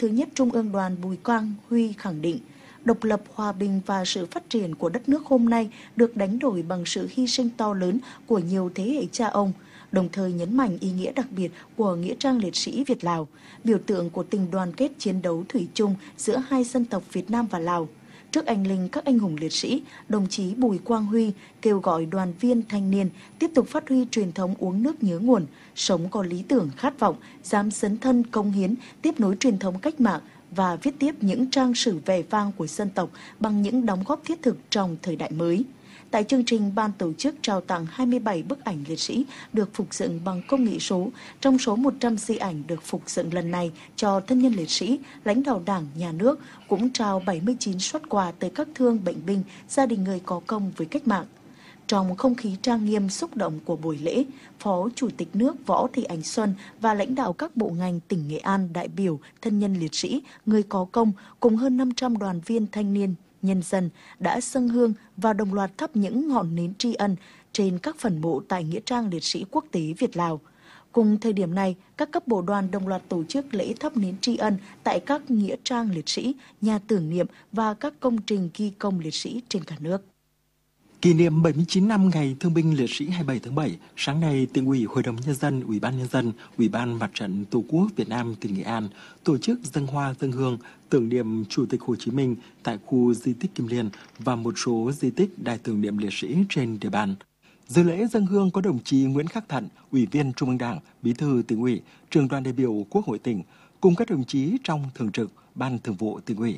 thứ nhất Trung ương Đoàn Bùi Quang Huy khẳng định, độc lập, hòa bình và sự phát triển của đất nước hôm nay được đánh đổi bằng sự hy sinh to lớn của nhiều thế hệ cha ông, đồng thời nhấn mạnh ý nghĩa đặc biệt của Nghĩa trang liệt sĩ Việt-Lào, biểu tượng của tình đoàn kết chiến đấu thủy chung giữa hai dân tộc Việt Nam và Lào. Trước anh linh các anh hùng liệt sĩ, đồng chí Bùi Quang Huy kêu gọi đoàn viên thanh niên tiếp tục phát huy truyền thống uống nước nhớ nguồn, sống có lý tưởng khát vọng, dám dấn thân cống hiến, tiếp nối truyền thống cách mạng và viết tiếp những trang sử vẻ vang của dân tộc bằng những đóng góp thiết thực trong thời đại mới. Tại chương trình, ban tổ chức trao tặng 27 bức ảnh liệt sĩ được phục dựng bằng công nghệ số. Trong số 100 di ảnh được phục dựng lần này cho thân nhân liệt sĩ, lãnh đạo Đảng, Nhà nước cũng trao 79 suất quà tới các thương bệnh binh, gia đình người có công với cách mạng. Trong không khí trang nghiêm xúc động của buổi lễ, Phó Chủ tịch nước Võ Thị Ánh Xuân và lãnh đạo các bộ ngành tỉnh Nghệ An, đại biểu, thân nhân liệt sĩ, người có công cùng hơn 500 đoàn viên thanh niên, nhân dân đã dâng hương và đồng loạt thắp những ngọn nến tri ân trên các phần mộ tại Nghĩa trang liệt sĩ quốc tế Việt-Lào. Cùng thời điểm này, các cấp bộ đoàn đồng loạt tổ chức lễ thắp nến tri ân tại các nghĩa trang liệt sĩ, nhà tưởng niệm và các công trình ghi công liệt sĩ trên cả nước. Kỷ niệm 79 năm Ngày Thương binh Liệt sĩ 27 tháng 7, sáng nay, Tỉnh ủy, Hội đồng Nhân dân, Ủy ban Nhân dân, Ủy ban Mặt trận Tổ quốc Việt Nam tỉnh Nghệ An tổ chức dâng hoa dâng hương tưởng niệm Chủ tịch Hồ Chí Minh tại khu di tích Kim Liên và một số di tích đài tưởng niệm liệt sĩ trên địa bàn. Dự lễ dâng hương có đồng chí Nguyễn Khắc Thận, Ủy viên Trung ương Đảng, Bí thư Tỉnh ủy, Trưởng đoàn đại biểu Quốc hội tỉnh, cùng các đồng chí trong Thường trực Ban Thường vụ Tỉnh ủy.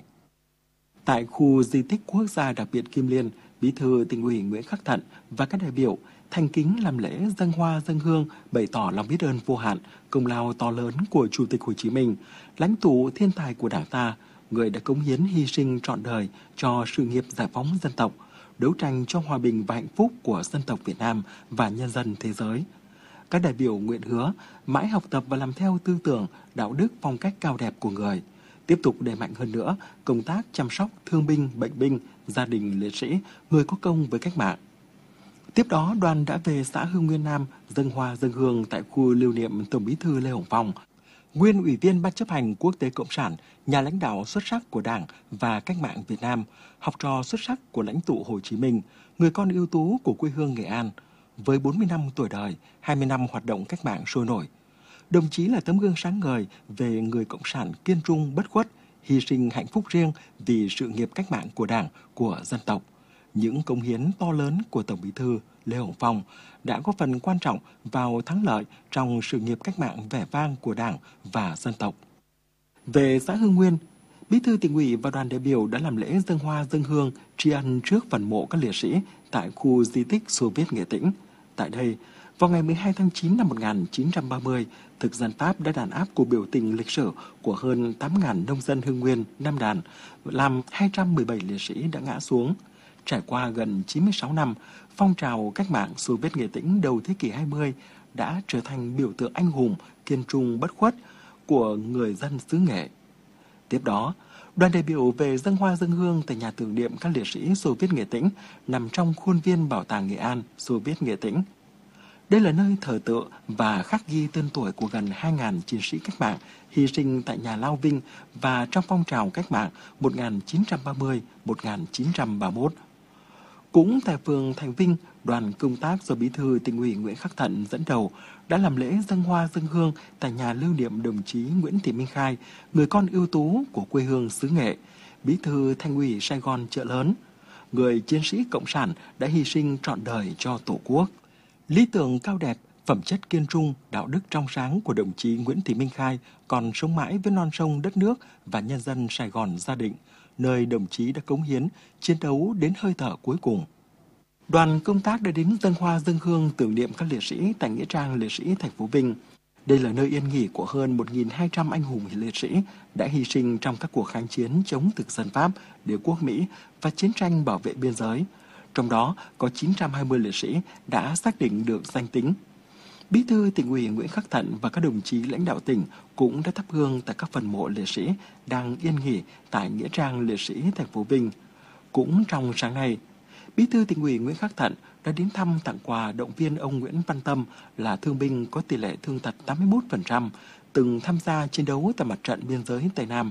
Tại khu di tích quốc gia đặc biệt Kim Liên, Bí thư Tỉnh ủy Nguyễn Khắc Thận và các đại biểu thành kính làm lễ dâng hoa dâng hương, bày tỏ lòng biết ơn vô hạn, công lao to lớn của Chủ tịch Hồ Chí Minh, lãnh tụ thiên tài của Đảng ta, người đã cống hiến hy sinh trọn đời cho sự nghiệp giải phóng dân tộc, đấu tranh cho hòa bình và hạnh phúc của dân tộc Việt Nam và nhân dân thế giới. Các đại biểu nguyện hứa mãi học tập và làm theo tư tưởng, đạo đức, phong cách cao đẹp của người, tiếp tục đẩy mạnh hơn nữa công tác chăm sóc thương binh, bệnh binh, gia đình liệt sĩ, người có công với cách mạng. Tiếp đó, đoàn đã về xã Hưng Nguyên Nam dâng hoa dâng hương tại khu lưu niệm Tổng Bí thư Lê Hồng Phong, nguyên Ủy viên Ban chấp hành Quốc tế Cộng sản, nhà lãnh đạo xuất sắc của Đảng và cách mạng Việt Nam, học trò xuất sắc của lãnh tụ Hồ Chí Minh, người con ưu tú của quê hương Nghệ An. Với 40 năm tuổi đời, 20 năm hoạt động cách mạng sôi nổi, đồng chí là tấm gương sáng ngời về người cộng sản kiên trung bất khuất, hy sinh hạnh phúc riêng vì sự nghiệp cách mạng của Đảng, của dân tộc. Những cống hiến to lớn của Tổng Bí thư Lê Hồng Phong đã góp phần quan trọng vào thắng lợi trong sự nghiệp cách mạng vẻ vang của Đảng và dân tộc. Về xã Hưng Nguyên, Bí thư Tỉnh ủy và đoàn đại biểu đã làm lễ dâng hoa dâng hương tri ân trước phần mộ các liệt sĩ tại khu di tích Xô Viết Nghệ Tĩnh. Tại đây, vào ngày 12 tháng 9 năm 1930, thực dân Pháp đã đàn áp cuộc biểu tình lịch sử của hơn 8.000 nông dân Hưng Nguyên, Nam Đàn, làm 217 liệt sĩ đã ngã xuống. Trải qua gần 96 năm, phong trào cách mạng Xô Viết Nghệ Tĩnh đầu thế kỷ 20 đã trở thành biểu tượng anh hùng, kiên trung bất khuất của người dân xứ Nghệ. Tiếp đó, đoàn đại biểu về dâng hoa dâng hương tại nhà tưởng niệm các liệt sĩ Xô Viết Nghệ Tĩnh nằm trong khuôn viên Bảo tàng Nghệ An Xô Viết Nghệ Tĩnh. Đây là nơi thờ tự và khắc ghi tên tuổi của gần 2.000 chiến sĩ cách mạng hy sinh tại nhà Lao Vinh và trong phong trào cách mạng 1930-1931. Cũng tại phường Thành Vinh, đoàn công tác do Bí thư Tỉnh ủy Nguyễn Khắc Thận dẫn đầu đã làm lễ dâng hoa dâng hương tại nhà lưu niệm đồng chí Nguyễn Thị Minh Khai, người con ưu tú của quê hương xứ Nghệ, Bí thư Thành ủy Sài Gòn Chợ Lớn, người chiến sĩ cộng sản đã hy sinh trọn đời cho Tổ quốc. Lý tưởng cao đẹp, phẩm chất kiên trung, đạo đức trong sáng của đồng chí Nguyễn Thị Minh Khai còn sống mãi với non sông đất nước và nhân dân Sài Gòn Gia Định, nơi đồng chí đã cống hiến, chiến đấu đến hơi thở cuối cùng. Đoàn công tác đã đến dâng hoa dâng hương tưởng niệm các liệt sĩ tại Nghĩa trang liệt sĩ thành phố Vinh. Đây là nơi yên nghỉ của hơn 1.200 anh hùng liệt sĩ đã hy sinh trong các cuộc kháng chiến chống thực dân Pháp, đế quốc Mỹ và chiến tranh bảo vệ biên giới. Trong đó có 920 liệt sĩ đã xác định được danh tính. Bí thư Tỉnh ủy Nguyễn Khắc Thận và các đồng chí lãnh đạo tỉnh cũng đã thắp hương tại các phần mộ liệt sĩ đang yên nghỉ tại Nghĩa trang liệt sĩ thành phố Vinh. Cũng trong sáng nay, Bí thư Tỉnh ủy Nguyễn Khắc Thận đã đến thăm tặng quà động viên ông Nguyễn Văn Tâm là thương binh có tỷ lệ thương tật 81%, từng tham gia chiến đấu tại mặt trận biên giới Tây Nam